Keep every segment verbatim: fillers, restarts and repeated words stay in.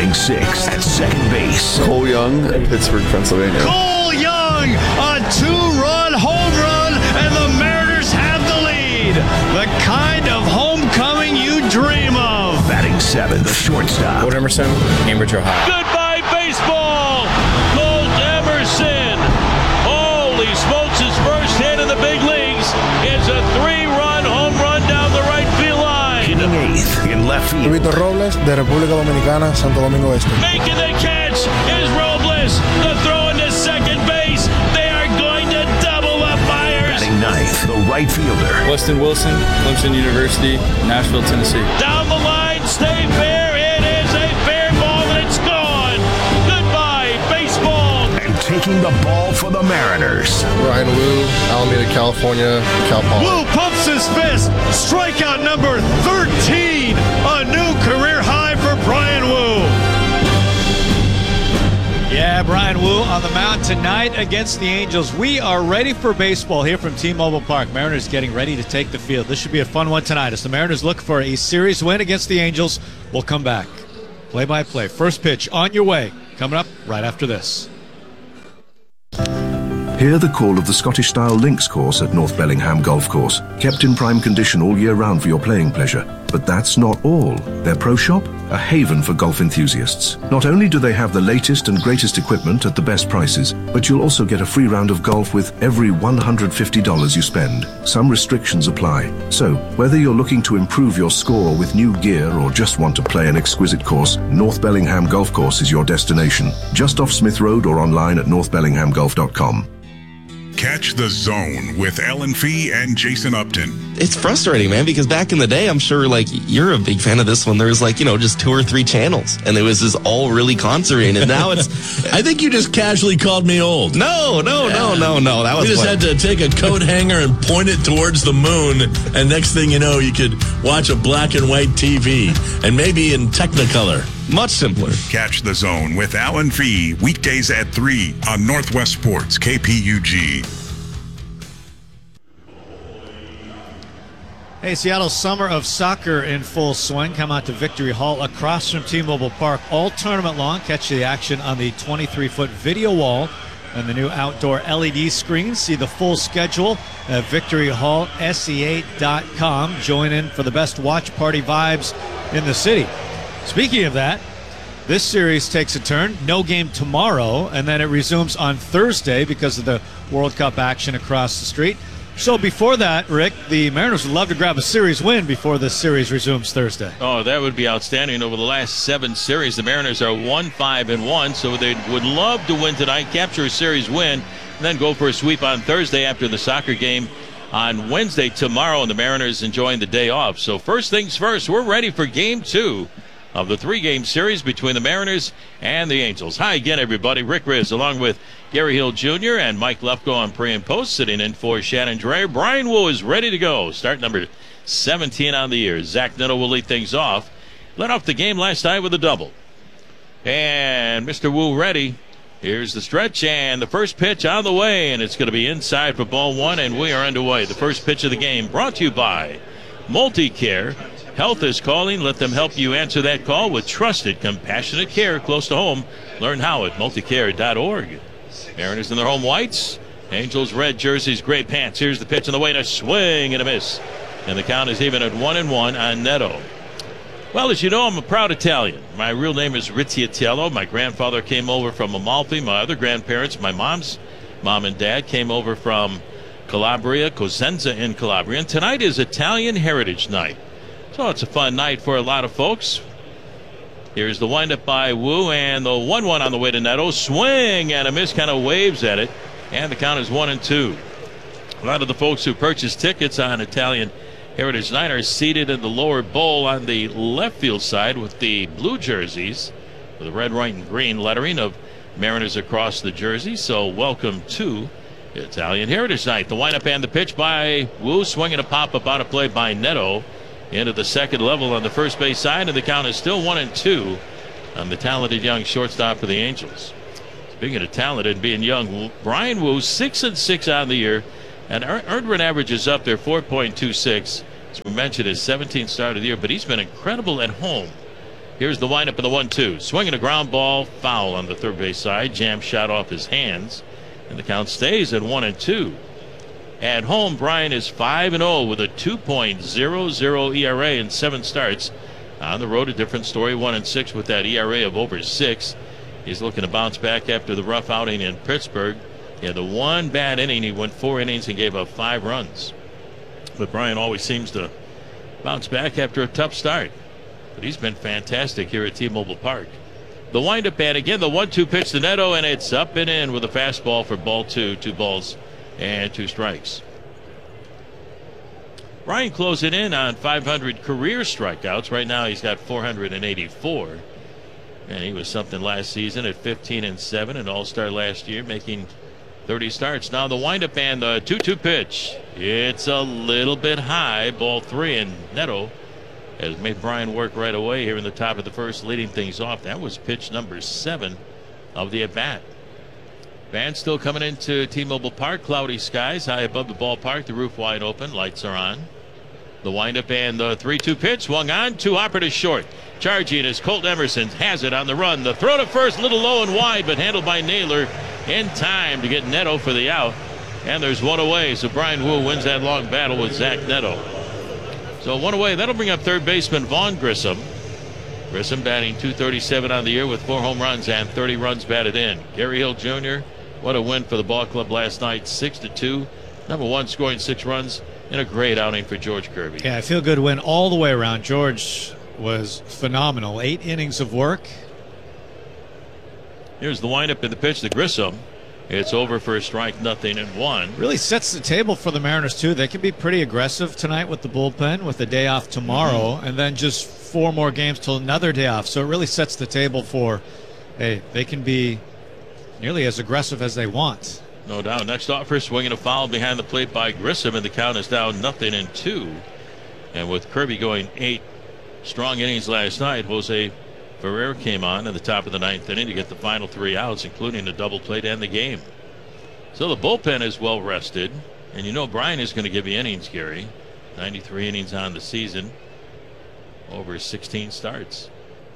batting sixth at second base. Cole Young, Pittsburgh, Pennsylvania. Cole Young, a two-run home run, and the Mariners have the lead. The kind of homecoming you dream of. Batting seventh, the shortstop. Cole Emerson, Cambridge, Ohio. Goodbye, baseball. Cole Emerson. Holy smokes, his first hit in the big leagues. It's a three-run home run down the right field line. Hitting eighth in left field. Víctor Robles, de República Dominicana, Santo Domingo Este. Making the catch is Robles. The throw into second base. They are going to double up Myers. Batting ninth, the right fielder. Weston Wilson, Clemson University, Nashville, Tennessee. Down the line, stay fair. It is a fair ball, and it's gone. Goodbye, baseball. And taking the ball for the Mariners. Ryan Wu, Alameda, California, Cal Poly. Wu pumps his fist. Strikeout number thirteen. A new career high for Brian Wu. Yeah, Brian Wu on the mound tonight against the Angels. We are ready for baseball here from T-Mobile Park. Mariners getting ready to take the field. This should be a fun one tonight as the Mariners look for a series win against the Angels. We'll come back. Play-by-play. First pitch on your way. Coming up right after this. Hear the call of the Scottish-style links course at North Bellingham Golf Course, kept in prime condition all year round for your playing pleasure. But that's not all. Their pro shop? A haven for golf enthusiasts. Not only do they have the latest and greatest equipment at the best prices, but you'll also get a free round of golf with every one hundred fifty dollars you spend. Some restrictions apply. So, whether you're looking to improve your score with new gear or just want to play an exquisite course, North Bellingham Golf Course is your destination. Just off Smith Road or online at north bellingham golf dot com. Catch the Zone with Ellen Fee and Jason Upton. It's frustrating, man, because back in the day, I'm sure, like, you're a big fan of this one. There was, like, you know, just two or three channels, and it was just all really concentrated. Now it's... I think you just casually called me old. No, no, yeah. no, no, no. That was You just what... had to take a coat hanger and point it towards the moon, and next thing you know, you could watch a black and white T V, and maybe in Technicolor. Much simpler. Catch the Zone with Alan Fee weekdays at three on Northwest Sports K P U G. Hey, Seattle's summer of soccer in full swing. Come out to Victory Hall across from T-Mobile Park all tournament long. Catch the action on the twenty-three foot video wall and the new outdoor L E D screen. See the full schedule at victory hall S E A dot com. Join in for the best watch party vibes in the city. Speaking of that, this series takes a turn. No game tomorrow, and then it resumes on Thursday because of the World Cup action across the street. So before that, Rick, the Mariners would love to grab a series win before this series resumes Thursday. Oh, that would be outstanding. Over the last seven series, the Mariners are one five and one, so they would love to win tonight, capture a series win, and then go for a sweep on Thursday after the soccer game on Wednesday tomorrow, and the Mariners enjoying the day off. So first things first, we're ready for game two of the three-game series between the Mariners and the Angels. Hi again, everybody. Rick Riz, along with Gary Hill Junior and Mike Lefko on pre and post, sitting in for Shannon Dreyer. Brian Wu is ready to go. Start number seventeen on the year. Zach Neto will lead things off. Led off the game last night with a double. And Mister Wu ready. Here's the stretch and the first pitch on the way, and it's going to be inside for ball one, and we are underway. The first pitch of the game brought to you by MultiCare. Health is calling. Let them help you answer that call with trusted, compassionate care close to home. Learn how at multicare dot org. Mariners in their home whites. Angels red jerseys, gray pants. Here's the pitch on the way, and a swing and a miss. And the count is even at one and one on Neto. Well, as you know, I'm a proud Italian. My real name is Rizziatello. My grandfather came over from Amalfi. My other grandparents, my mom's mom and dad, came over from Calabria, Cosenza in Calabria. And tonight is Italian Heritage Night. So it's a fun night for a lot of folks. Here's the windup by Wu, and the one one on the way to Neto. Swing and a miss, kind of waves at it. And the count is one and two. A lot of the folks who purchased tickets on Italian Heritage Night are seated in the lower bowl on the left field side with the blue jerseys, with the red, white, and green lettering of Mariners across the jersey. So welcome to Italian Heritage Night. The windup and the pitch by Wu, swinging a pop-up out of play by Neto into the second level on the first base side, and the count is still one and two on the talented young shortstop for the Angels. Speaking of talented, being young, Brian Wu, six and six on the year, and earned run average is up there, four point two six. As we mentioned, his seventeenth start of the year, but he's been incredible at home. Here's the windup of the one two. Swinging a ground ball, foul on the third base side. Jam shot off his hands, and the count stays at one and two. At home, Brian is five and oh with a two point oh oh E R A in seven starts. On the road, a different story, one and six with that E R A of over six. He's looking to bounce back after the rough outing in Pittsburgh. He had the one bad inning. He went four innings and gave up five runs. But Brian always seems to bounce back after a tough start. But he's been fantastic here at T-Mobile Park. The windup and again the one two pitch to Neto, and it's up and in with a fastball for ball two. Two balls and two strikes. Brian closing in on five hundred career strikeouts. Right now he's got four hundred eighty-four. And he was something last season at fifteen and seven, an all-star last year, making thirty starts. Now the windup and the two two pitch. It's a little bit high, ball three, and Neto has made Brian work right away here in the top of the first, leading things off. That was pitch number seven of the at-bat. Fans still coming into T-Mobile Park. Cloudy skies high above the ballpark. The roof wide open. Lights are on. The windup and the three two pitch swung on. Two hopper to short. Charging as Colt Emerson has it on the run. The throw to first, little low and wide, but handled by Naylor in time to get Neto for the out. And there's one away, so Brian Wu wins that long battle with Zach Neto. So one away. That'll bring up third baseman Vaughn Grissom. Grissom batting two thirty-seven on the year with four home runs and thirty runs batted in. Gary Hill Junior, what a win for the ball club last night, six to two. Number one, scoring six runs in a great outing for George Kirby. Yeah, I feel good win all the way around. George was phenomenal. Eight innings of work. Here's the windup in the pitch to Grissom. It's over for a strike, nothing and one. Really sets the table for the Mariners, too. They can be pretty aggressive tonight with the bullpen, with the day off tomorrow, mm-hmm. and then just four more games till another day off. So it really sets the table for, hey, they can be nearly as aggressive as they want. No doubt. Next offer, swinging a foul behind the plate by Grissom, and the count is down nothing and two. And with Kirby going eight strong innings last night, Jose Ferrer came on in the top of the ninth inning to get the final three outs, including a double play to end the game. So the bullpen is well rested, and you know Brian is going to give you innings, Gary. ninety-three innings on the season, over sixteen starts.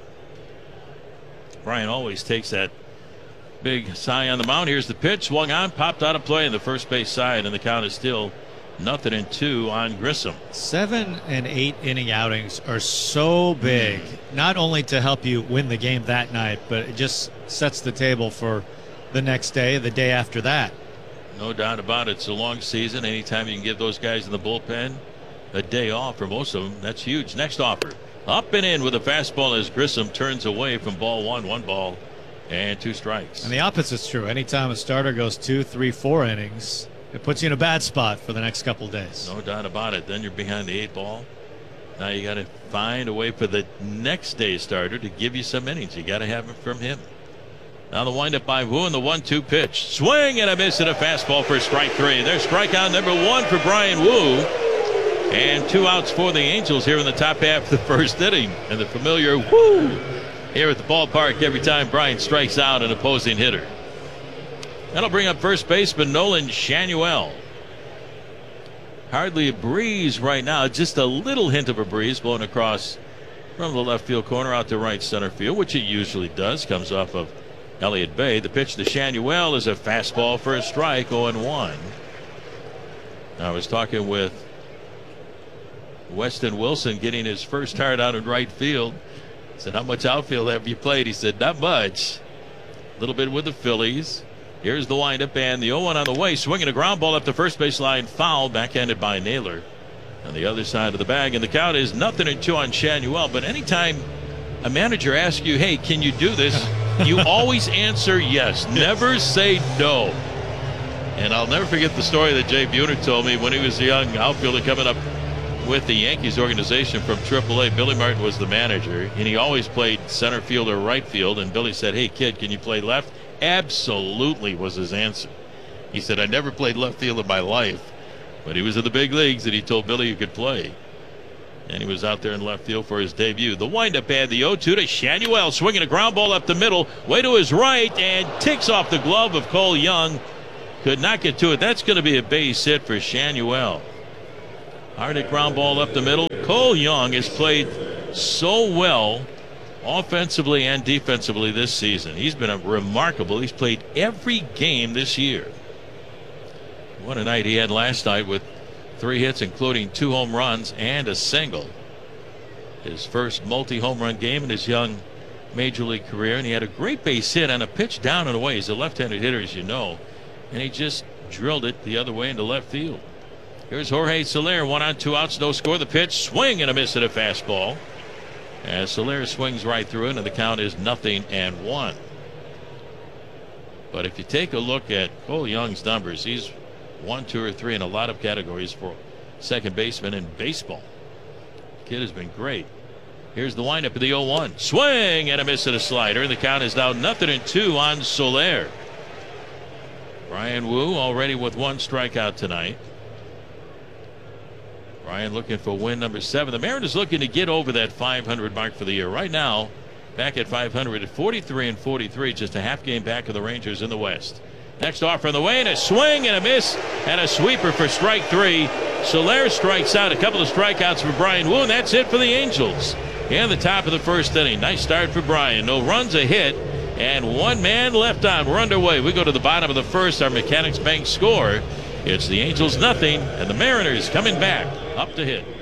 Brian always takes that big sigh on the mound. Here's the pitch, swung on, popped out of play in the first base side, and the count is still nothing and two on Grissom. Seven and eight inning outings are so big, not only to help you win the game that night, but it just sets the table for the next day, the day after that. No doubt about it. It's a long season. Anytime you can give those guys in the bullpen a day off, for most of them, that's huge. Next offer, up and in with a fastball as Grissom turns away from ball one, one ball and two strikes. And the opposite's true. Anytime a starter goes two, three, four innings, it puts you in a bad spot for the next couple of days. No doubt about it. Then you're behind the eight ball. Now you got to find a way for the next day's starter to give you some innings. You got to have it from him. Now the windup by Wu and the one two pitch. Swing and a miss and a fastball for strike three. There's strikeout number one for Brian Wu. And two outs for the Angels here in the top half of the first inning. And the familiar woo here at the ballpark every time Brian strikes out an opposing hitter. That'll bring up first baseman Nolan Shanuel. Hardly a breeze right now, just a little hint of a breeze blowing across from the left field corner out to right center field, which it usually does. Comes off of Elliott Bay. The pitch to Shanuel is a fastball for a strike, oh and one. I was talking with Weston Wilson getting his first start out in right field. I said, how much outfield have you played? He said, not much. A little bit with the Phillies. Here's the windup and the oh one on the way. Swinging a ground ball up the first baseline. Foul, backhanded by Naylor. On the other side of the bag. And the count is nothing and two on Shanuel. But anytime a manager asks you, hey, can you do this? You always answer yes. Never say no. And I'll never forget the story that Jay Buhner told me when he was a young outfielder coming up with the Yankees organization from triple A. Billy Martin was the manager, and he always played center field or right field. And Billy said, hey, kid, can you play left? Absolutely was his answer. He said, I never played left field in my life, but he was in the big leagues, and he told Billy he could play. And he was out there in left field for his debut. The windup and the oh two to Shanuel, swinging a ground ball up the middle, way to his right, and ticks off the glove of Cole Young. Could not get to it. That's going to be a base hit for Shanuel. Hard hit ground ball up the middle. Cole Young has played so well offensively and defensively this season. He's been a remarkable. He's played every game this year. What a night he had last night with three hits, including two home runs and a single. His first multi-home run game in his young major league career, and he had a great base hit on a pitch down and away. He's a left-handed hitter, as you know, and he just drilled it the other way into left field. Here's Jorge Soler, one on, two outs, no score. The pitch, swing and a miss at a fastball. As Soler swings right through it, and the count is nothing and one. But if you take a look at Cole Young's numbers, he's one, two, or three in a lot of categories for second baseman in baseball. Kid has been great. Here's the windup of the oh one. Swing and a miss at a slider. The count is now nothing and two on Soler. Bryan Woo already with one strikeout tonight. Bryan looking for win number seven. The Mariners looking to get over that five hundred mark for the year. Right now, back at five hundred at forty-three and forty-three, just a half game back of the Rangers in the West. Next offer on the way, and a swing and a miss and a sweeper for strike three. Soler strikes out. A couple of strikeouts for Bryan Woo, and that's it for the Angels. And the top of the first inning. Nice start for Bryan. No runs, a hit, and one man left on. We're underway. We go to the bottom of the first. Our Mechanics Bank score. It's the Angels nothing, and the Mariners coming back up to hit.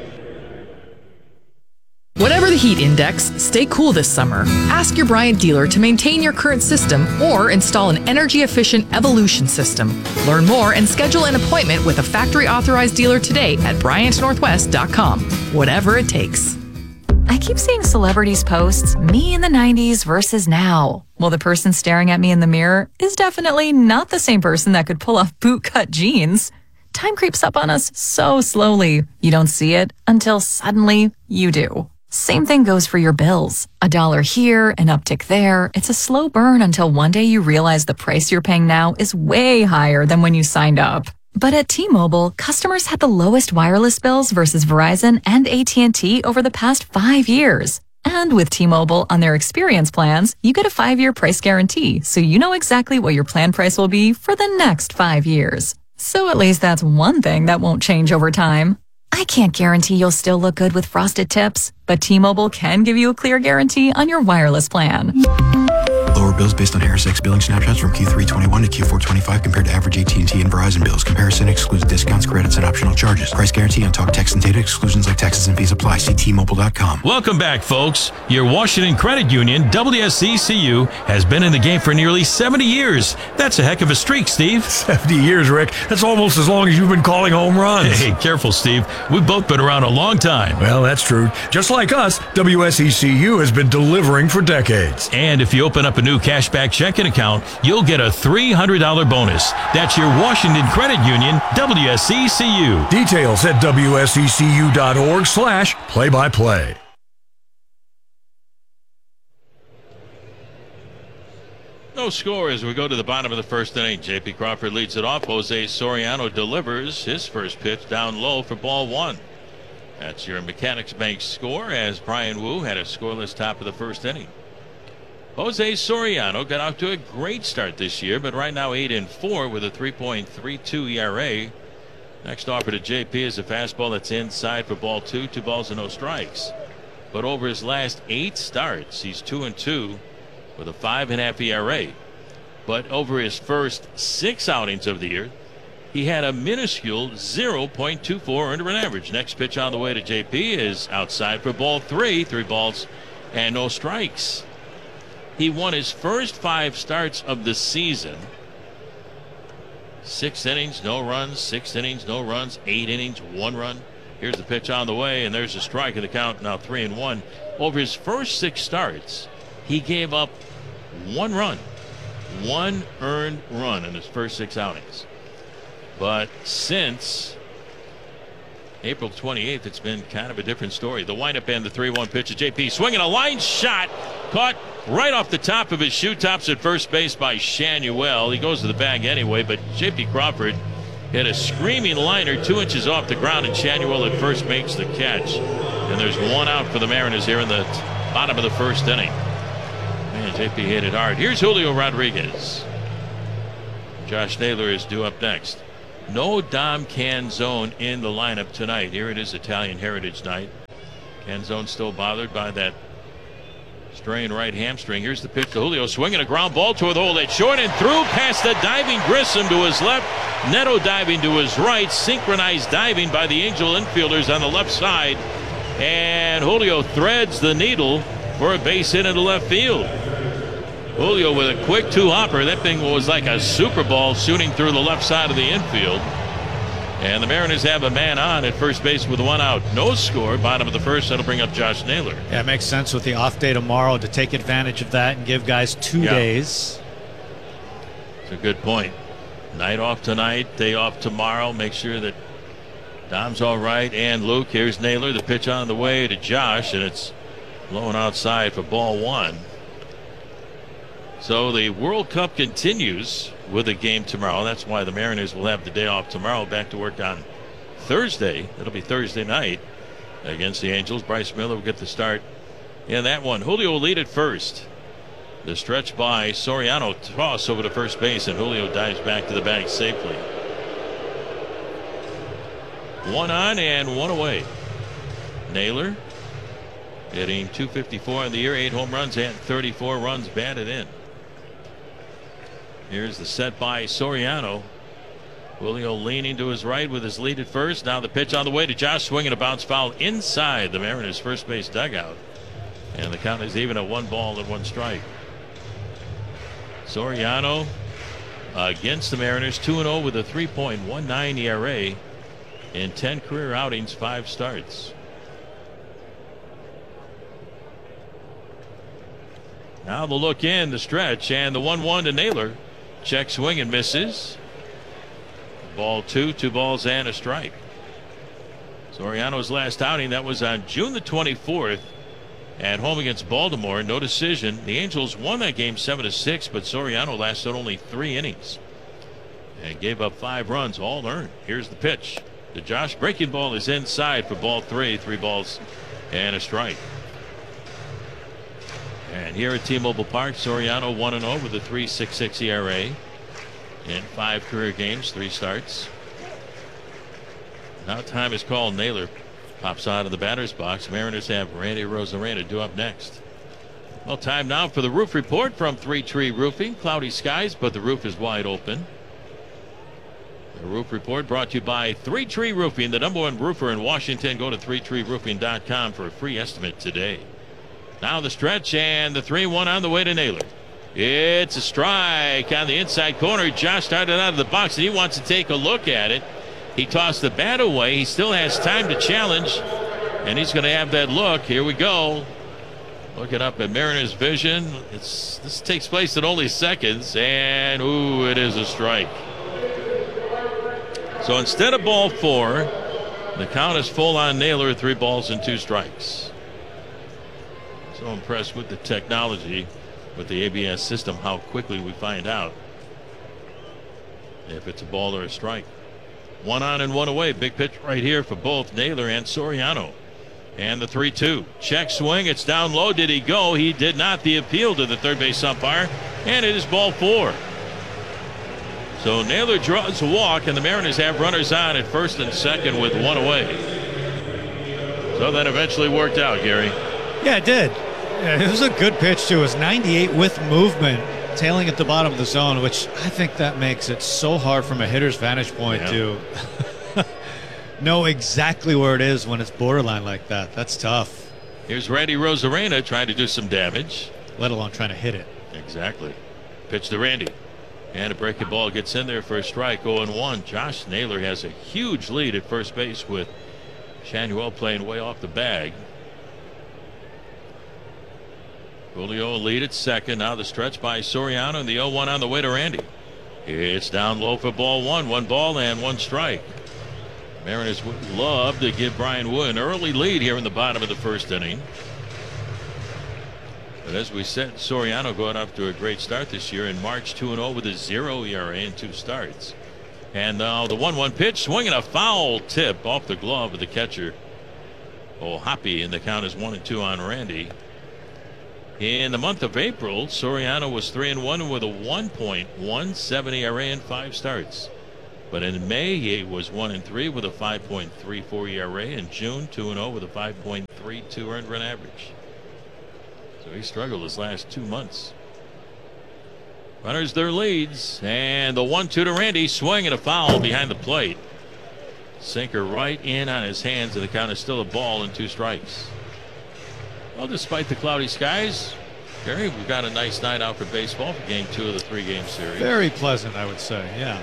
Whatever the heat index, stay cool this summer. Ask your Bryant dealer to maintain your current system or install an energy-efficient Evolution system. Learn more and schedule an appointment with a factory-authorized dealer today at Bryant Northwest dot com. Whatever it takes. I keep seeing celebrities post me in the nineties versus now. Well, the person staring at me in the mirror is definitely not the same person that could pull off bootcut jeans. Time creeps up on us so slowly. You don't see it until suddenly you do. Same thing goes for your bills. A dollar here, an uptick there. It's a slow burn until one day you realize the price you're paying now is way higher than when you signed up. But at T-Mobile, customers had the lowest wireless bills versus Verizon and A T and T over the past five years. And with T-Mobile on their experience plans, you get a five-year price guarantee, so you know exactly what your plan price will be for the next five years. So at least that's one thing that won't change over time. I can't guarantee you'll still look good with frosted tips, but T-Mobile can give you a clear guarantee on your wireless plan. Lower bills based on Harris X billing snapshots from Q three twenty-one to Q four twenty-five compared to average A T and T and Verizon bills. Comparison excludes discounts, credits, and optional charges. Price guarantee on talk, text, and data exclusions like taxes and fees apply. See T Mobile dot com. Welcome back, folks. Your Washington Credit Union, W S E C U, has been in the game for nearly seventy years. That's a heck of a streak, Steve. seventy years, Rick. That's almost as long as you've been calling home runs. Hey, careful, Steve. We've both been around a long time. Well, that's true. Just like us, W S E C U has been delivering for decades. And if you open up a new cashback checking account, you'll get a three hundred dollars bonus. That's your Washington Credit Union, W S E C U. Details at W S E C U dot org slash play-by-play. No score as we go to the bottom of the first inning. J P Crawford leads it off. Jose Soriano delivers his first pitch down low for ball one. That's your Mechanics Bank score as Bryan Woo had a scoreless top of the first inning. Jose Soriano got off to a great start this year, but right now eight and four with a three point three two E R A. Next offer to J P is a fastball that's inside for ball two, two balls and no strikes. But over his last eight starts, he's two and two with a five and a half E R A. But over his first six outings of the year, he had a minuscule zero point two four earned run average. Next pitch on the way to J P is outside for ball three, three balls and no strikes. He won his first five starts of the season. Six innings, no runs. Six innings, no runs. Eight innings, one run. Here's the pitch on the way, and there's a strike in the count, now three and one. Over his first six starts, he gave up one run. One earned run in his first six outings. But since April twenty-eighth, it's been kind of a different story. The windup and the three one pitch to J P. Swinging a line shot. Caught right off the top of his shoe tops at first base by Shanuel. He goes to the bag anyway, but J P Crawford hit a screaming liner two inches off the ground, and Shanuel at first makes the catch. And there's one out for the Mariners here in the bottom of the first inning. Man, J P hit it hard. Here's Julio Rodriguez. Josh Naylor is due up next. No Dom Canzone in the lineup tonight. Here it is, Italian Heritage Night. Canzone still bothered by that Strained right hamstring. Here's the pitch to Julio, swinging a ground ball toward the hole. It's short and through past the diving Grissom to his left. Neto diving to his right. Synchronized diving by the Angel infielders on the left side. And Julio threads the needle for a base hit into left field. Julio with a quick two-hopper. That thing was like a super ball shooting through the left side of the infield. And the Mariners have a man on at first base with one out. No score. Bottom of the first. That'll bring up Josh Naylor. Yeah, it makes sense with the off day tomorrow to take advantage of that and give guys two Yeah. days. It's a good point. Night off tonight, day off tomorrow. Make sure that Dom's all right. And Luke, here's Naylor. The pitch on the way to Josh, and it's blowing outside for ball one. So the World Cup continues with a game tomorrow. That's why the Mariners will have the day off tomorrow. Back to work on Thursday. It'll be Thursday night against the Angels. Bryce Miller will get the start in that one. Julio will lead at first. The stretch by Soriano, toss over to first base, and Julio dives back to the bag safely. One on and one away. Naylor hitting two fifty-four in the year, eight home runs and thirty-four runs batted in. Here's the set by Soriano. Julio leaning to his right with his lead at first. Now the pitch on the way to Josh, swinging a bounce foul inside the Mariners' first base dugout. And the count is even at one ball and one strike. Soriano uh, against the Mariners, two and oh with a three point one nine E R A in ten career outings, five starts. Now the look in, the stretch, and the one one to Naylor. Check swing and misses. Ball two, two balls and a strike. Soriano's last outing, that was on June the twenty-fourth at home against Baltimore. No decision. The Angels won that game seven to six, but Soriano lasted only three innings and gave up five runs, all earned. Here's the pitch to Josh. Breaking ball is inside for ball three, three balls and a strike. And here at T-Mobile Park, Soriano one and oh with a three point six six E R A in five career games, three starts. Now time is called. Naylor pops out of the batter's box. Mariners have Randy Arozarena due up next. Well, time now for the roof report from Three Tree Roofing. Cloudy skies, but the roof is wide open. The roof report brought to you by Three Tree Roofing, the number one roofer in Washington. Go to three tree roofing dot com for a free estimate today. Now the stretch and the three one on the way to Naylor. It's a strike on the inside corner. Josh started out of the box and he wants to take a look at it. He tossed the bat away. He still has time to challenge, and he's going to have that look. Here we go. Looking up at Mariners vision. It's this takes place in only seconds, and ooh, it is a strike. So instead of ball four, the count is full on Naylor, three balls and two strikes. So impressed with the technology, with the A B S system, how quickly we find out if it's a ball or a strike. One on and one away. Big pitch right here for both Naylor and Soriano. And the three two. Check swing. It's down low. Did he go? He did not. The appeal to the third base umpire. And it is ball four. So Naylor draws a walk, and the Mariners have runners on at first and second with one away. So that eventually worked out, Gary. Yeah, it did. Yeah, it was a good pitch, too. It was ninety-eight with movement, tailing at the bottom of the zone, which I think that makes it so hard from a hitter's vantage point yeah. to know exactly where it is when it's borderline like that. That's tough. Here's Randy Arozarena trying to do some damage. Let alone trying to hit it. Exactly. Pitch to Randy. And a breaking ball gets in there for a strike. oh and one. Josh Naylor has a huge lead at first base with Shanuel playing way off the bag. Julio lead at second. Now the stretch by Soriano, and the oh one on the way to Randy. It's down low for ball one. One ball and one strike. Mariners would love to give Brian Wood an early lead here in the bottom of the first inning. But as we said, Soriano going off to a great start this year in March, two and oh with a zero E R A in two starts. And now the one one pitch, swinging a foul tip off the glove of the catcher. Oh, Hoppy, and the count is one and two on Randy. In the month of April, Soriano was three and one with a one point one seven E R A in five starts. But in May, he was one and three with a five point three four E R A. In June, two and oh with a five point three two earned run average. So he struggled his last two months. Runners their leads, and the one two to Randy, swing and a foul behind the plate. Sinker right in on his hands, and the count is still a ball and two strikes. Well, despite the cloudy skies, Gary, we've got a nice night out for baseball for game two of the three-game series. Very pleasant, I would say, yeah.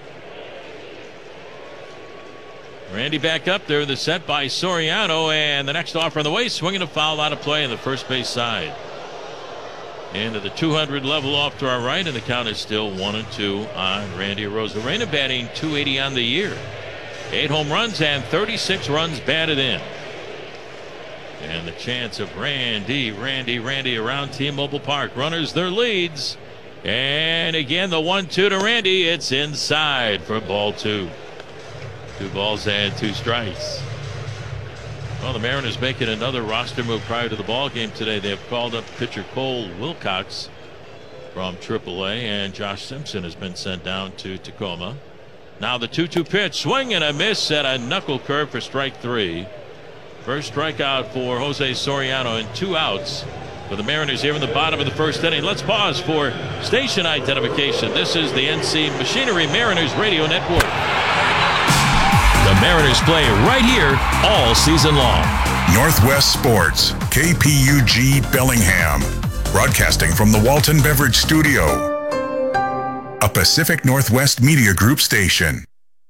Randy back up there, the set by Soriano, and the next offer on the way, swinging a foul out of play on the first base side. Into the two hundred level off to our right, and the count is still one and two on Randy Arozarena, batting two eighty on the year. Eight home runs and thirty-six runs batted in. And the chance of Randy, Randy, Randy around T-Mobile Park. Runners their leads. And again, the one two to Randy. It's inside for ball two. Two balls and two strikes. Well, the Mariners making another roster move prior to the ball game today. They have called up pitcher Cole Wilcox from triple A, and Josh Simpson has been sent down to Tacoma. Now the two two pitch, swing and a miss at a knuckle curve for strike three. First strikeout for Jose Soriano, and two outs for the Mariners here in the bottom of the first inning. Let's pause for station identification. This is the N C Machinery Mariners Radio Network. The Mariners play right here all season long. Northwest Sports, K P U G Bellingham. Broadcasting from the Walton Beverage Studio. A Pacific Northwest Media Group station.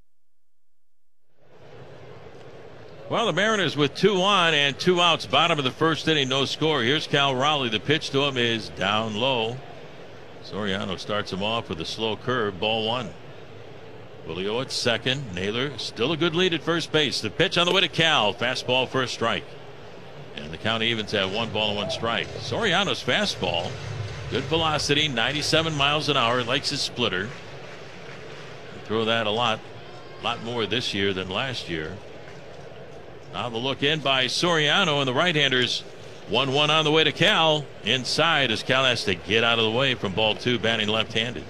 Well, the Mariners with two on and two outs, bottom of the first inning, no score. Here's Cal Raleigh. The pitch to him is down low. Soriano starts him off with a slow curve, ball one. Julio at second. Naylor still a good lead at first base. The pitch on the way to Cal. Fastball for a strike. And the count evens at one ball and one strike. Soriano's fastball, good velocity, ninety-seven miles an hour. Likes his splitter. He throw that a lot, lot more this year than last year. Now the look in by Soriano, and the right-handers one one on the way to Cal. Inside as Cal has to get out of the way from ball two, batting left-handed.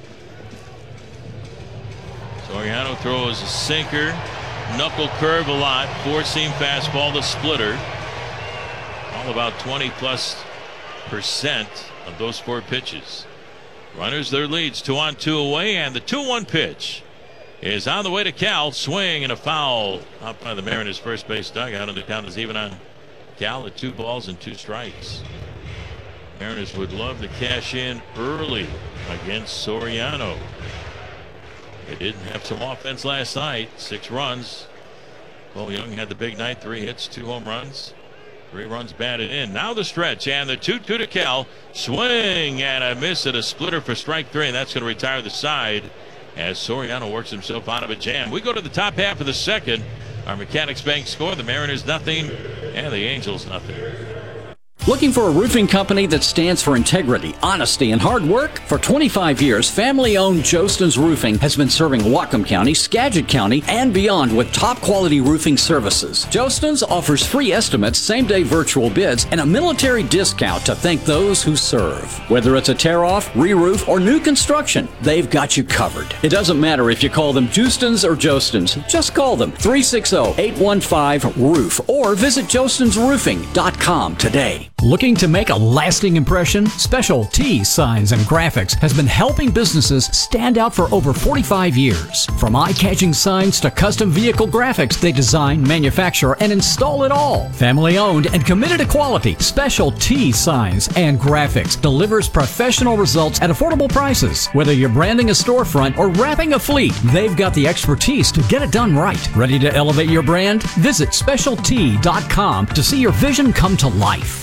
Soriano throws a sinker, knuckle curve a lot, four-seam fastball, the splitter. All about twenty plus percent of those four pitches. Runners their leads, two on, two away, and the two one pitch is on the way to Cal. Swing and a foul out by the Mariners' first base dugout, and the count is even on Cal at two balls and two strikes. Mariners would love to cash in early against Soriano. They didn't have some offense last night. Six runs. Cole Young had the big night, three hits, two home runs. Three runs batted in. Now the stretch, and the two two to Cal. Swing and a miss at a splitter for strike three, and that's going to retire the side as Soriano works himself out of a jam. We go to the top half of the second. Our Mechanics Bank score, the Mariners nothing and the Angels nothing. Looking for a roofing company that stands for integrity, honesty, and hard work? For twenty-five years, family-owned Jostens Roofing has been serving Whatcom County, Skagit County, and beyond with top-quality roofing services. Jostens offers free estimates, same-day virtual bids, and a military discount to thank those who serve. Whether it's a tear-off, re-roof, or new construction, they've got you covered. It doesn't matter if you call them Jostens or Jostens. Just call them three six zero, eight one five, roof or visit jostens roofing dot com today. Looking to make a lasting impression? Special T Signs and Graphics has been helping businesses stand out for over forty-five years. From eye-catching signs to custom vehicle graphics, they design, manufacture, and install it all. Family-owned and committed to quality, Special T Signs and Graphics delivers professional results at affordable prices. Whether you're branding a storefront or wrapping a fleet, they've got the expertise to get it done right. Ready to elevate your brand? Visit special t dot com to see your vision come to life.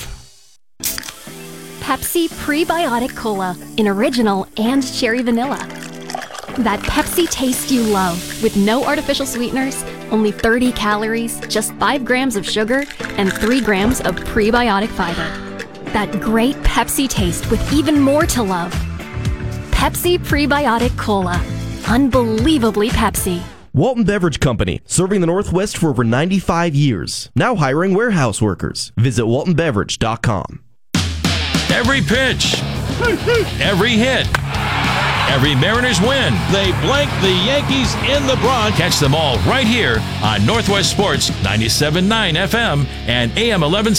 Pepsi Prebiotic Cola in original and cherry vanilla. That Pepsi taste you love with no artificial sweeteners, only thirty calories, just five grams of sugar, and three grams of prebiotic fiber. That great Pepsi taste with even more to love. Pepsi Prebiotic Cola. Unbelievably Pepsi. Walton Beverage Company, serving the Northwest for over ninety-five years. Now hiring warehouse workers. Visit walton beverage dot com. Every pitch, every hit, every Mariners win. They blank the Yankees in the Bronx. Catch them all right here on Northwest Sports ninety-seven point nine F M and A M eleven